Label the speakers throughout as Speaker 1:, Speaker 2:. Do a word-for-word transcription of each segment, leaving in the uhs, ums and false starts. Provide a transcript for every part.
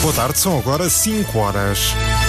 Speaker 1: Boa tarde, são agora cinco horas.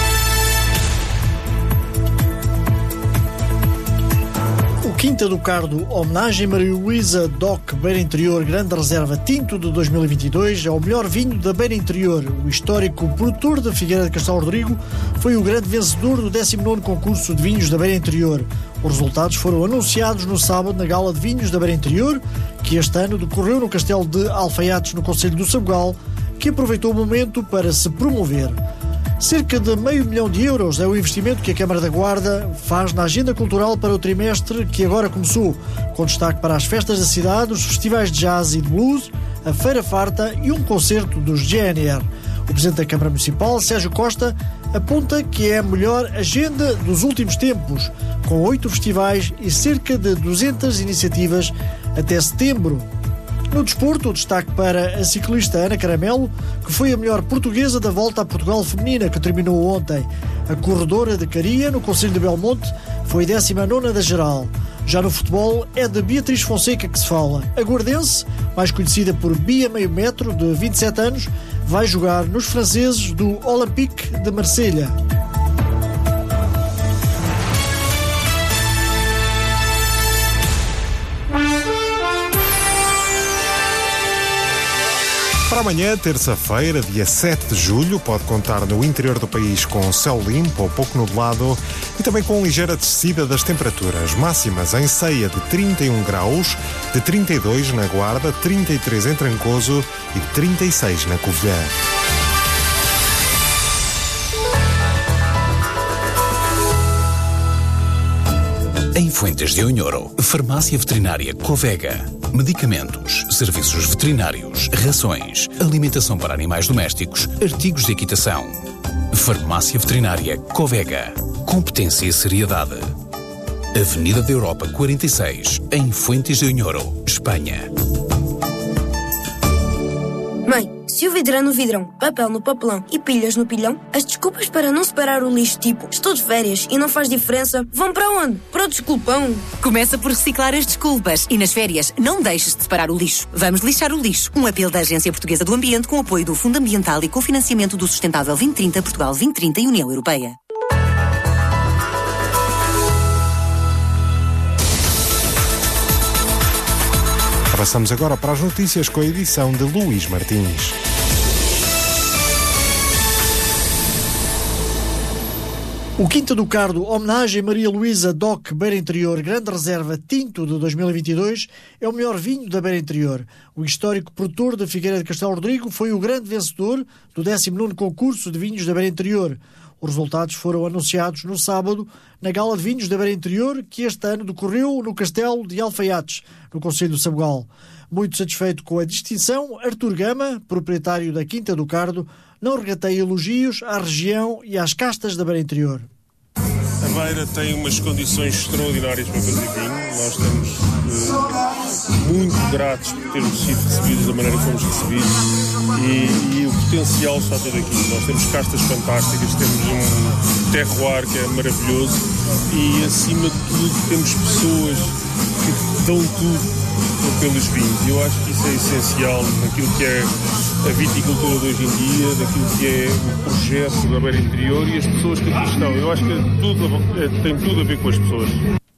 Speaker 2: O Quinta do Cardo, homenagem a Maria Luísa Doc Beira Interior, Grande Reserva Tinto de dois mil e vinte e dois, é o melhor vinho da Beira Interior. O histórico produtor da Figueira de Castelo Rodrigo foi o grande vencedor do décimo nono concurso de vinhos da Beira Interior. Os resultados foram anunciados no sábado na Gala de Vinhos da Beira Interior, que este ano decorreu no Castelo de Alfaiates, no concelho do Sabugal, que aproveitou o momento para se promover. Cerca de meio milhão de euros é o investimento que a Câmara da Guarda faz na agenda cultural para o trimestre que agora começou, com destaque para as festas da cidade, os festivais de jazz e de blues, a Feira Farta e um concerto dos G N R. O Presidente da Câmara Municipal, Sérgio Costa, aponta que é a melhor agenda dos últimos tempos, com oito festivais e cerca de duzentas iniciativas até setembro. No desporto, o destaque para a ciclista Ana Caramelo, que foi a melhor portuguesa da Volta a Portugal feminina, que terminou ontem. A corredora de Caria, no concelho de Belmonte, foi décima nona da geral. Já no futebol, é de Beatriz Fonseca que se fala. A guardense, mais conhecida por Bia Meio Metro, de vinte e sete anos, vai jogar nos franceses do Olympique de Marselha.
Speaker 1: Para amanhã, terça-feira, dia sete de julho, pode contar no interior do país com céu limpo ou pouco nublado e também com ligeira descida das temperaturas máximas em Ceia de trinta e um graus, de trinta e dois na Guarda, trinta e três em Trancoso e de trinta e seis na Covilhã.
Speaker 3: Em Fuentes de Onhoro, Farmácia Veterinária Covega. Medicamentos, serviços veterinários, rações, alimentação para animais domésticos, artigos de equitação. Farmácia Veterinária Covega. Competência e seriedade. Avenida da Europa quarenta e seis, em Fuentes de Onhoro, Espanha.
Speaker 4: Mãe, se o vidro é no vidrão, papel no papelão e pilhas no pilhão, as desculpas para não separar o lixo, tipo estou de férias e não faz diferença, vão para onde? Para o desculpão.
Speaker 5: Começa por reciclar as desculpas e nas férias não deixes de separar o lixo. Vamos lixar o lixo. Um apelo da Agência Portuguesa do Ambiente com apoio do Fundo Ambiental e cofinanciamento do Sustentável vinte trinta, Portugal vinte trinta e União Europeia.
Speaker 1: Passamos agora para as notícias com a edição de Luís Martins.
Speaker 2: O Quinta do Cardo, homenagem a Maria Luísa Doc Beira Interior, Grande Reserva Tinto de dois mil e vinte e dois, é o melhor vinho da Beira Interior. O histórico produtor da Figueira de Castelo Rodrigo foi o grande vencedor do décimo nono concurso de vinhos da Beira Interior. Os resultados foram anunciados no sábado na Gala de Vinhos da Beira Interior, que este ano decorreu no Castelo de Alfaiates, no concelho do Sabugal. Muito satisfeito com a distinção, Artur Gama, proprietário da Quinta do Cardo, não regateia elogios à região e às castas da Beira Interior.
Speaker 6: A Beira tem umas condições extraordinárias para fazer vinho. Nós estamos uh, muito gratos por termos sido recebidos da maneira que fomos recebidos e, e o potencial está todo aqui. Nós temos castas fantásticas, temos um terroir que é maravilhoso e, acima de tudo, temos pessoas que dão tudo pelos vinhos. Eu acho que isso é essencial naquilo que é a viticultura de hoje em dia, daquilo que é o projeto da Beira Interior e as pessoas que aqui estão. Eu acho que tudo, é, tem tudo a ver com as pessoas.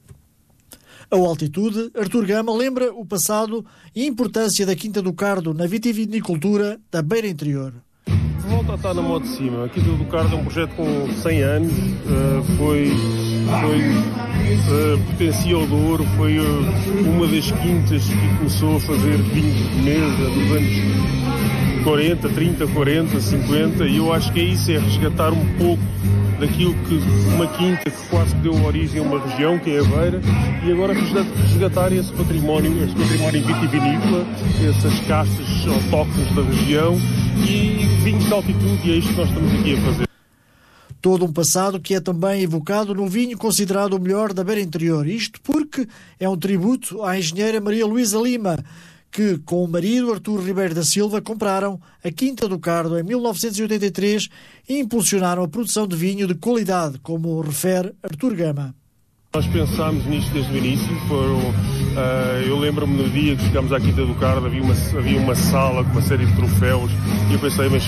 Speaker 2: A altitude, Artur Gama lembra o passado e a importância da Quinta do Cardo na vitivinicultura da Beira Interior.
Speaker 6: Volta a estar na moda de cima. A Quinta do Cardo é um projeto com cem anos, uh, foi, foi uh, pertencia ao Douro, foi uh, uma das quintas que começou a fazer vinho de mesa nos anos quarenta, trinta, quarenta, cinquenta, e eu acho que é isso, é resgatar um pouco daquilo que uma quinta que quase que deu origem a uma região, que é a Beira, e agora resgatar esse património, esse património vitivinícola, essas castas autóctones da região e vinhos de altitude, e é isto que nós estamos aqui a fazer.
Speaker 2: Todo um passado que é também evocado no vinho considerado o melhor da Beira Interior. Isto porque é um tributo à engenheira Maria Luísa Lima, que com o marido Artur Ribeiro da Silva compraram a Quinta do Cardo em mil novecentos e oitenta e três e impulsionaram a produção de vinho de qualidade, como refere Artur Gama.
Speaker 6: Nós pensámos nisto desde o início. Foram, uh, eu lembro-me no dia que chegámos à Quinta do Cardo, havia uma, havia uma sala com uma série de troféus e eu pensei, mas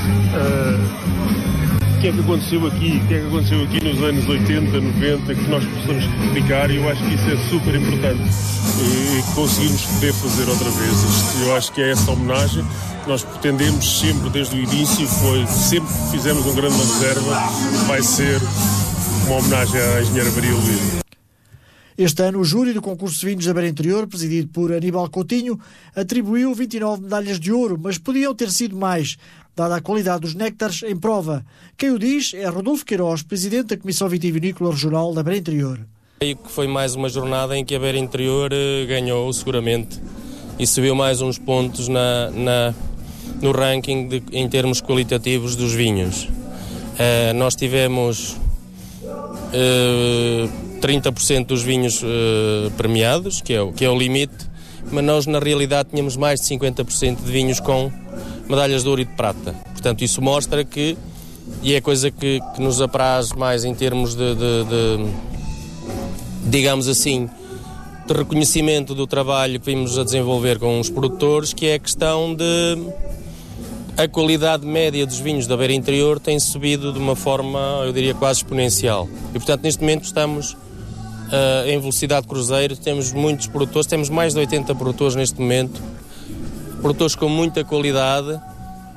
Speaker 6: uh, o que é que aconteceu aqui? O que é que aconteceu aqui nos anos oitenta, noventa, que nós possamos replicar? E eu acho que isso é super importante e conseguimos poder fazer outra vez isto. Eu acho que é essa homenagem que nós pretendemos sempre desde o início, foi sempre que fizemos um grande reserva, vai ser uma homenagem à engenheira Maria Luísa.
Speaker 2: Este ano, o júri do concurso de vinhos da Beira Interior, presidido por Aníbal Coutinho, atribuiu vinte e nove medalhas de ouro, mas podiam ter sido mais, dada a qualidade dos néctares em prova. Quem o diz é Rodolfo Queiroz, presidente da Comissão Vitivinícola Regional da Beira Interior.
Speaker 7: Creio que foi mais uma jornada em que a Beira Interior ganhou seguramente e subiu mais uns pontos na, na, no ranking de, em termos qualitativos dos vinhos. Uh, nós tivemos uh, trinta por cento dos vinhos uh, premiados, que é, o, que é o limite, mas nós na realidade tínhamos mais de cinquenta por cento de vinhos com medalhas de ouro e de prata. Portanto, isso mostra que, e é coisa que, que nos apraz mais em termos de, de, de, digamos assim, de reconhecimento do trabalho que vimos a desenvolver com os produtores, que é a questão de a qualidade média dos vinhos da Beira Interior tem subido de uma forma, eu diria, quase exponencial. E, portanto, neste momento estamos uh, em velocidade cruzeiro, temos muitos produtores, temos mais de oitenta produtores neste momento, produtores com muita qualidade, uh,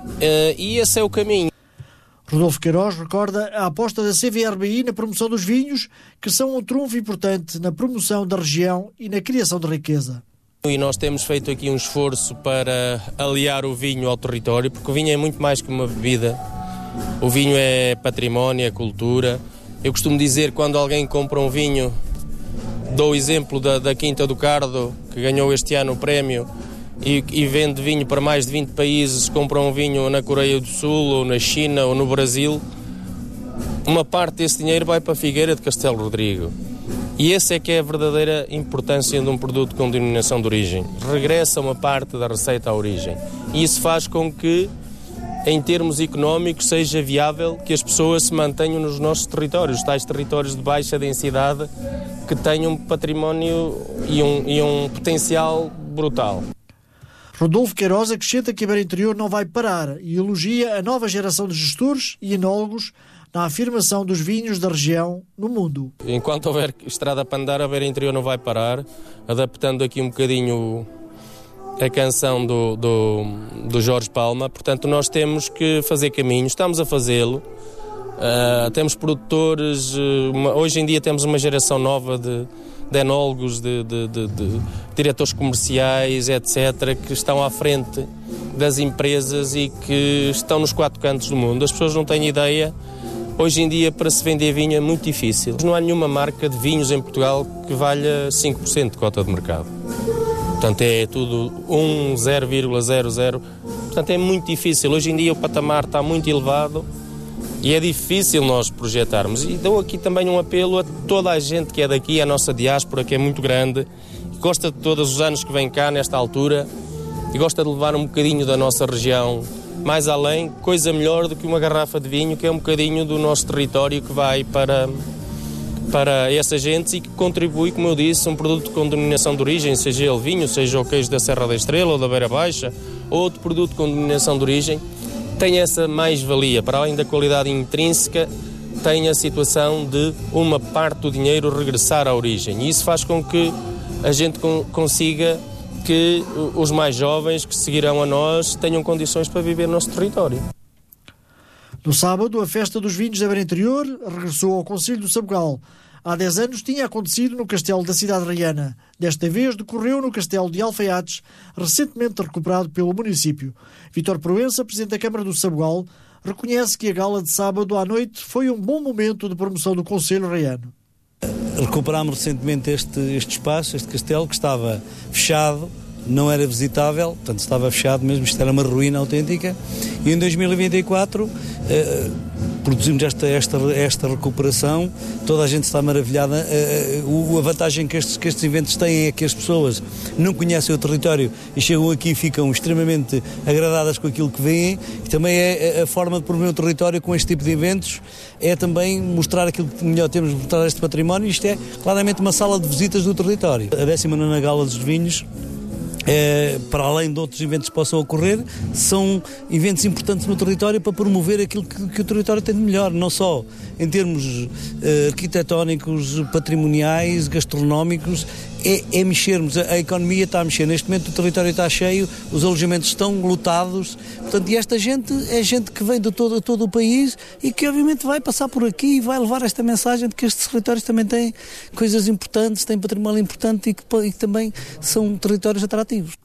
Speaker 7: e esse é o caminho.
Speaker 2: Rodolfo Queiroz recorda a aposta da C V R B I na promoção dos vinhos, que são um trunfo importante na promoção da região e na criação de riqueza.
Speaker 7: E nós temos feito aqui um esforço para aliar o vinho ao território, porque o vinho é muito mais que uma bebida. O vinho é património, é cultura. Eu costumo dizer, quando alguém compra um vinho, dou o exemplo da, da Quinta do Cardo, que ganhou este ano o prémio, e, e vende vinho para mais de vinte países, compra um vinho na Coreia do Sul, ou na China, ou no Brasil, uma parte desse dinheiro vai para a Figueira de Castelo Rodrigo. E essa é que é a verdadeira importância de um produto com denominação de origem. Regressa uma parte da receita à origem. E isso faz com que, em termos económicos, seja viável que as pessoas se mantenham nos nossos territórios, tais territórios de baixa densidade, que tenham um património e um, e um potencial brutal.
Speaker 2: Rodolfo Queiroz acrescenta que a Beira Interior não vai parar e elogia a nova geração de gestores e enólogos na afirmação dos vinhos da região no mundo.
Speaker 7: Enquanto houver estrada para andar, a Beira Interior não vai parar, adaptando aqui um bocadinho a canção do, do, do Jorge Palma. Portanto, nós temos que fazer caminho, estamos a fazê-lo. Uh, temos produtores, uh, uma, hoje em dia temos uma geração nova de, de enólogos, de, de, de, de diretores comerciais, etcétera, que estão à frente das empresas e que estão nos quatro cantos do mundo. As pessoas não têm ideia. Hoje em dia, para se vender vinho é muito difícil. Não há nenhuma marca de vinhos em Portugal que valha cinco por cento de cota de mercado. Portanto, é tudo um, zero vírgula zero zero. Portanto, é muito difícil. Hoje em dia o patamar está muito elevado e é difícil nós projetarmos. E dou aqui também um apelo a toda a gente que é daqui, a nossa diáspora, que é muito grande, que gosta de todos os anos que vem cá nesta altura e gosta de levar um bocadinho da nossa região mais além, coisa melhor do que uma garrafa de vinho, que é um bocadinho do nosso território que vai para, para essa gente e que contribui, como eu disse, um produto com denominação de origem, seja ele vinho, seja o queijo da Serra da Estrela ou da Beira Baixa, ou outro produto com denominação de origem, tem essa mais-valia, para além da qualidade intrínseca, tem a situação de uma parte do dinheiro regressar à origem. E isso faz com que a gente consiga que os mais jovens que seguirão a nós tenham condições para viver no nosso território.
Speaker 2: No sábado, a Festa dos Vinhos da Beira Interior regressou ao Concelho do Sabugal. Há dez anos tinha acontecido no Castelo da Cidade Reana. Desta vez decorreu no Castelo de Alfaiates, recentemente recuperado pelo município. Vítor Proença, presidente da Câmara do Sabugal, reconhece que a gala de sábado à noite foi um bom momento de promoção do Concelho Reano.
Speaker 8: Recuperámos recentemente este, este espaço, este castelo, que estava fechado, não era visitável, portanto estava fechado mesmo, isto era uma ruína autêntica, e em dois mil e vinte e quatro eh, produzimos esta, esta, esta recuperação, toda a gente está maravilhada. A, a vantagem que estes, que estes eventos têm é que as pessoas não conhecem o território e chegam aqui e ficam extremamente agradadas com aquilo que veem, e também é a forma de promover o território com este tipo de eventos, é também mostrar aquilo que melhor temos, mostrar este património. Isto é claramente uma sala de visitas do território. A décima nona Gala dos Vinhos, É, para além de outros eventos que possam ocorrer, são eventos importantes no território para promover aquilo que, que o território tem de melhor, não só em termos eh, arquitetónicos, patrimoniais, gastronómicos, é, é mexermos, a, a economia está a mexer, neste momento o território está cheio, os alojamentos estão lotados, portanto, e esta gente é gente que vem de todo, todo o país e que obviamente vai passar por aqui e vai levar esta mensagem de que estes territórios também têm coisas importantes, têm património importante e que, e que também são territórios atrativos.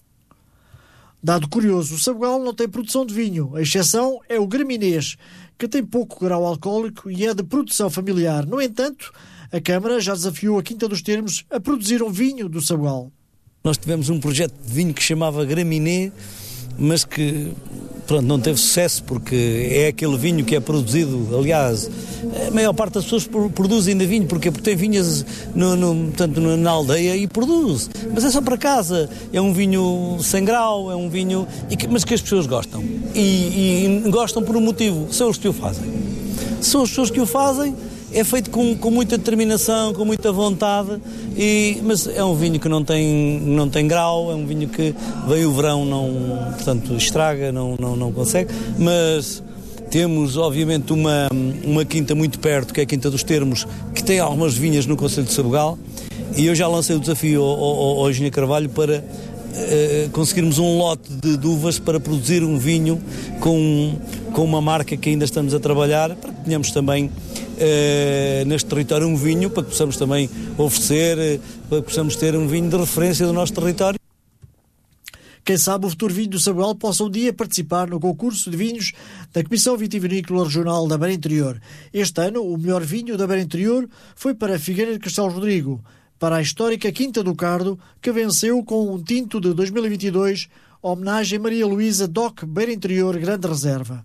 Speaker 2: Dado curioso, o Sabugal não tem produção de vinho. A exceção é o Graminês, que tem pouco grau alcoólico e é de produção familiar. No entanto, a Câmara já desafiou a Quinta dos Termos a produzir um vinho do Sabugal.
Speaker 8: Nós tivemos um projeto de vinho que se chamava Graminê, mas que pronto, não teve sucesso, porque é aquele vinho que é produzido, aliás, a maior parte das pessoas produzem ainda vinho, porque, porque tem vinhas no, no, portanto, na aldeia e produz, mas é só para casa, é um vinho sem grau, é um vinho, e que, mas que as pessoas gostam, e, e gostam por um motivo, são os que o fazem, são as pessoas que o fazem. É feito com, com muita determinação, com muita vontade, e, mas é um vinho que não tem, não tem grau, é um vinho que veio o verão, não, portanto, estraga, não, não, não consegue, mas temos obviamente uma, uma quinta muito perto, que é a Quinta dos Termos, que tem algumas vinhas no concelho de Sabugal, e eu já lancei o desafio ao, ao, ao engenheiro Carvalho para uh, conseguirmos um lote de, de uvas para produzir um vinho com, com uma marca que ainda estamos a trabalhar, para que tenhamos também Uh, neste território um vinho, para que possamos também oferecer, uh, para que possamos ter um vinho de referência do nosso território.
Speaker 2: Quem sabe o futuro vinho do Sabugal possa um dia participar no concurso de vinhos da Comissão Vitivinícola Regional da Beira Interior. Este ano, o melhor vinho da Beira Interior foi para Figueira de Castelo Rodrigo, para a histórica Quinta do Cardo, que venceu com um tinto de dois mil e vinte e dois, homenagem a Maria Luísa Doc Beira Interior Grande Reserva.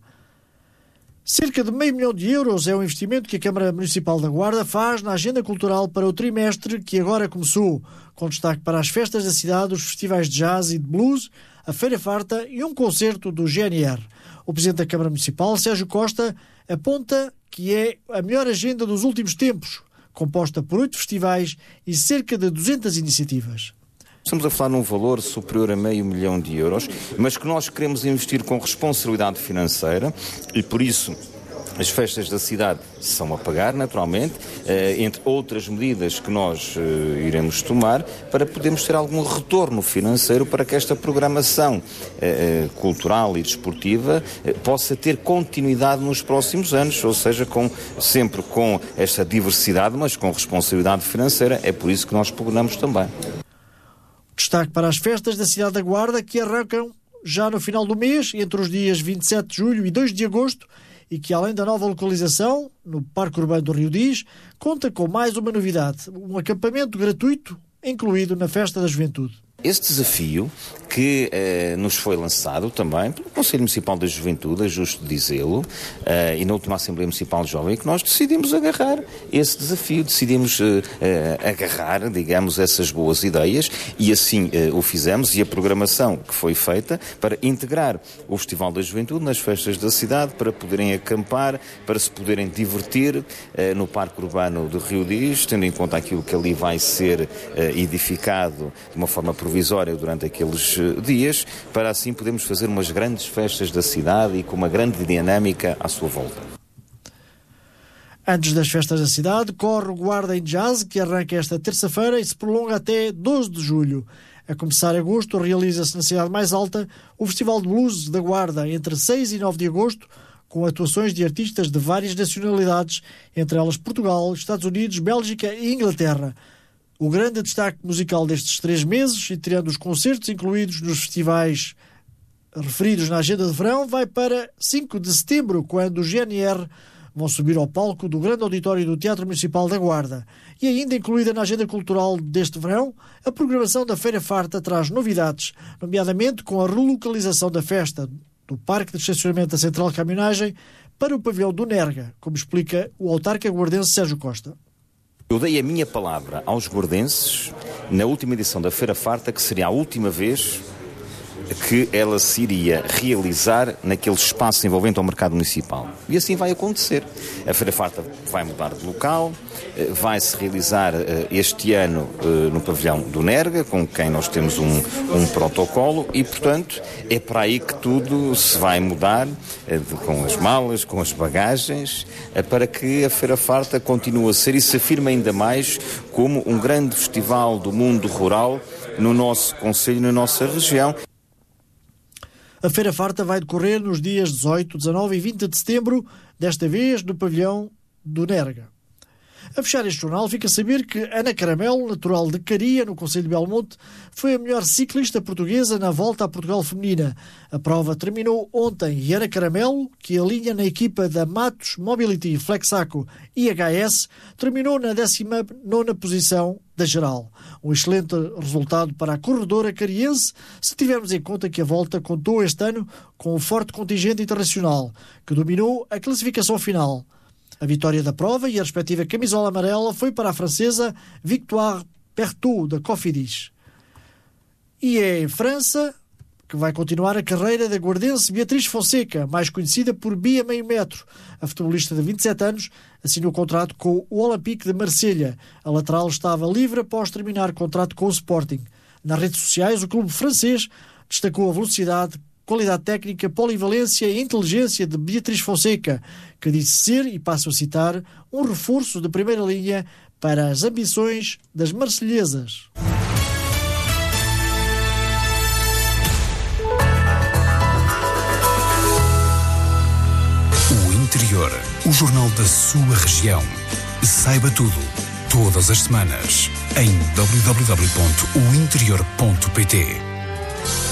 Speaker 2: Cerca de meio milhão de euros é o investimento que a Câmara Municipal da Guarda faz na agenda cultural para o trimestre que agora começou, com destaque para as festas da cidade, os festivais de jazz e de blues, a Feira Farta e um concerto do G N R. O Presidente da Câmara Municipal, Sérgio Costa, aponta que é a melhor agenda dos últimos tempos, composta por oito festivais e cerca de duzentas iniciativas.
Speaker 9: Estamos a falar num valor superior a meio milhão de euros, mas que nós queremos investir com responsabilidade financeira e, por isso, as festas da cidade são a pagar, naturalmente, eh, entre outras medidas que nós eh, iremos tomar para podermos ter algum retorno financeiro para que esta programação eh, cultural e desportiva eh, possa ter continuidade nos próximos anos, ou seja, com, sempre com esta diversidade, mas com responsabilidade financeira. É por isso que nós pugnamos também.
Speaker 2: Destaque para as festas da cidade da Guarda, que arrancam já no final do mês, entre os dias vinte e sete de julho e dois de agosto, e que, além da nova localização, no Parque Urbano do Rio Diz, conta com mais uma novidade, um acampamento gratuito incluído na Festa da Juventude.
Speaker 9: Esse desafio que eh, nos foi lançado também pelo Conselho Municipal da Juventude, é justo dizê-lo, eh, e na última Assembleia Municipal de Jovem, que nós decidimos agarrar esse desafio, decidimos eh, eh, agarrar, digamos, essas boas ideias, e assim eh, o fizemos, e a programação que foi feita para integrar o Festival da Juventude nas festas da cidade, para poderem acampar, para se poderem divertir eh, no Parque Urbano do Rio Diz, tendo em conta aquilo que ali vai ser eh, edificado de uma forma provisória durante aqueles dias, para assim podermos fazer umas grandes festas da cidade e com uma grande dinâmica à sua volta.
Speaker 2: Antes das festas da cidade, corre o Guarda em Jazz, que arranca esta terça-feira e se prolonga até doze de julho. A começar agosto, realiza-se na cidade mais alta o Festival de Blues da Guarda, entre seis e nove de agosto, com atuações de artistas de várias nacionalidades, entre elas Portugal, Estados Unidos, Bélgica e Inglaterra. O grande destaque musical destes três meses, e tirando os concertos incluídos nos festivais referidos na agenda de verão, vai para cinco de setembro, quando o G N R vão subir ao palco do grande auditório do Teatro Municipal da Guarda. E ainda incluída na agenda cultural deste verão, a programação da Feira Farta traz novidades, nomeadamente com a relocalização da festa do Parque de Estacionamento da Central de Caminhonagem para o pavilhão do Nerga, como explica o autarca guardense Sérgio Costa.
Speaker 9: Eu dei a minha palavra aos guardenses na última edição da Feira Farta que seria a última vez que ela se iria realizar naquele espaço envolvente ao mercado municipal. E assim vai acontecer. A Feira Farta vai mudar de local, vai-se realizar este ano no pavilhão do Nerga, com quem nós temos um, um protocolo e, portanto, é para aí que tudo se vai mudar, com as malas, com as bagagens, para que a Feira Farta continue a ser e se afirme ainda mais como um grande festival do mundo rural no nosso concelho, na nossa região.
Speaker 2: A Feira Farta vai decorrer nos dias dezoito, dezanove e vinte de setembro, desta vez no pavilhão do Nerga. A fechar este jornal, fica a saber que Ana Caramelo, natural de Caria, no concelho de Belmonte, foi a melhor ciclista portuguesa na Volta a Portugal feminina. A prova terminou ontem e Ana Caramelo, que alinha na equipa da Matos Mobility Flexaco I H S, terminou na décima nona posição da geral. Um excelente resultado para a corredora cariense, se tivermos em conta que a Volta contou este ano com um forte contingente internacional, que dominou a classificação final. A vitória da prova e a respectiva camisola amarela foi para a francesa Victoire Pertout, da Cofidis. E é em França que vai continuar a carreira da guardense Beatriz Fonseca, mais conhecida por Bia Meio Metro. A futebolista de vinte e sete anos assinou contrato com o Olympique de Marselha. A lateral estava livre após terminar contrato com o Sporting. Nas redes sociais, o clube francês destacou a velocidade, qualidade técnica, polivalência e inteligência de Beatriz Fonseca, que disse ser, e passo a citar, um reforço de primeira linha para as ambições das marselhesas.
Speaker 3: O Interior, o jornal da sua região. Saiba tudo, todas as semanas, em w w w ponto o interior ponto p t.